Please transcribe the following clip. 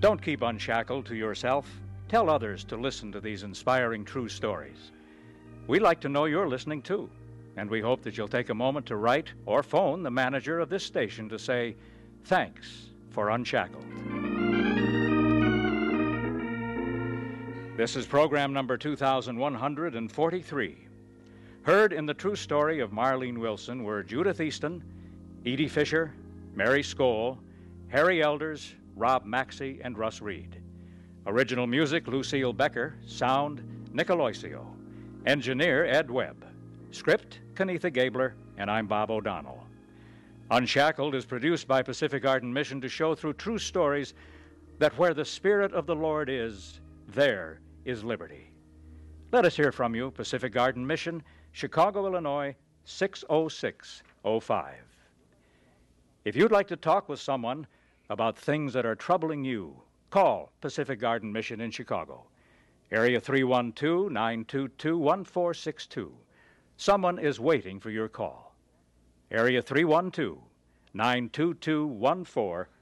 Don't keep unshackled to yourself. Tell others to listen to these inspiring true stories. We'd like to know you're listening too, and we hope that you'll take a moment to write or phone the manager of this station to say, "Thanks for Unshackled." This is program number 2143. Heard in the true story of Marlene Wilson were Judith Easton, Edie Fisher, Mary Skoll, Harry Elders, Rob Maxey, and Russ Reed. Original music, Lucille Becker. Sound, Nick Aloisio. Engineer, Ed Webb. Script, Kenitha Gabler, and I'm Bob O'Donnell. Unshackled is produced by Pacific Garden Mission to show through true stories that where the Spirit of the Lord is, there is liberty. Let us hear from you, Pacific Garden Mission, Chicago, Illinois, 60605. If you'd like to talk with someone about things that are troubling you, call Pacific Garden Mission in Chicago. Area 312-922-1462. Someone is waiting for your call. Area 312-922-1462.